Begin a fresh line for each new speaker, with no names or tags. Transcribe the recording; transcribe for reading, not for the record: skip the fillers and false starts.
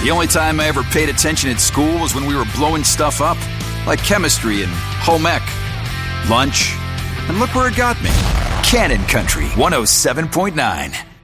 The only time I ever paid attention at school was when we were blowing stuff up, like chemistry and home ec. Lunch. And look where it got me. Cannon Country 107.9.